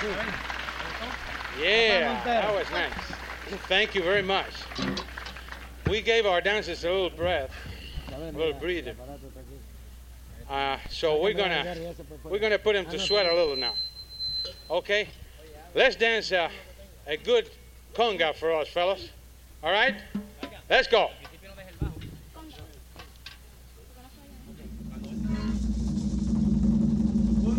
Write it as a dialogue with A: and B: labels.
A: Yeah, that was nice. Thank you very much. We gave our dancers a little breath, a little breather. So we're gonna put them to sweat a little now. Okay? Let's dance a good conga for us, fellas. All right? Let's go.